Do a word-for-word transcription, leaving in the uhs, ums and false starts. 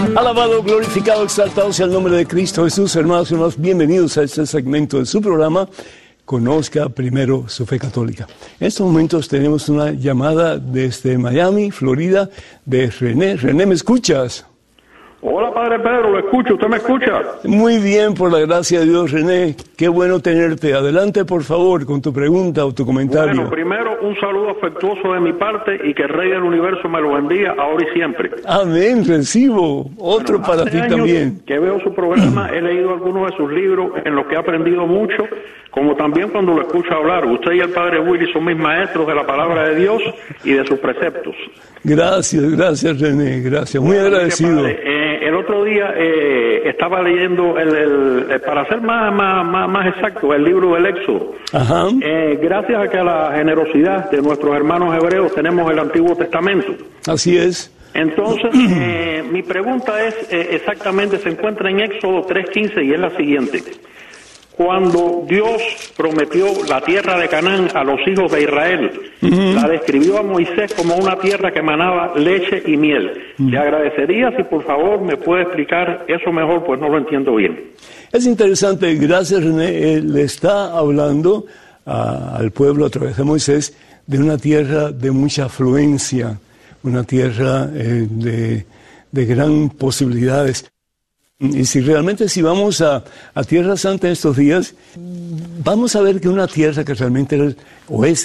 Alabado, glorificado, exaltado sea el nombre de Cristo Jesús. Hermanos y hermanos, bienvenidos a este segmento de su programa, Conozca Primero Su Fe Católica. En estos momentos tenemos una llamada desde Miami, Florida, de René. René, ¿me escuchas? Hola, Padre Pedro, lo escucho, ¿usted me escucha? Muy bien, por la gracia de Dios, René. Qué bueno tenerte. Adelante, por favor, con tu pregunta o tu comentario. Bueno, primero, un saludo afectuoso de mi parte y que el Rey del Universo me lo bendiga ahora y siempre. Amén, recibo. Otro bueno, para ti años también. Que veo su programa, he leído algunos de sus libros en los que he aprendido mucho, como también cuando lo escucho hablar. Usted y el Padre Willy son mis maestros de la palabra de Dios y de sus preceptos. Gracias, gracias, René, gracias. Muy bueno, agradecido. Padre, eh, el otro día eh, estaba leyendo, el, el, el, para ser más, más, más, más exacto, el libro del Éxodo. Ajá. Eh, gracias a que a la generosidad de nuestros hermanos hebreos tenemos el Antiguo Testamento. Así es. Entonces, eh, mi pregunta es, eh, exactamente, se encuentra en Éxodo tres quince y es la siguiente. Cuando Dios prometió la tierra de Canaán a los hijos de Israel, uh-huh. la describió a Moisés como una tierra que emanaba leche y miel. Uh-huh. Le agradecería si por favor me puede explicar eso mejor, pues no lo entiendo bien. Es interesante, gracias René, él le está hablando a, al pueblo a través de Moisés de una tierra de mucha afluencia, una tierra eh, de, de gran posibilidades. Y si realmente si vamos a, a Tierra Santa en estos días, vamos a ver que una tierra que realmente es, o es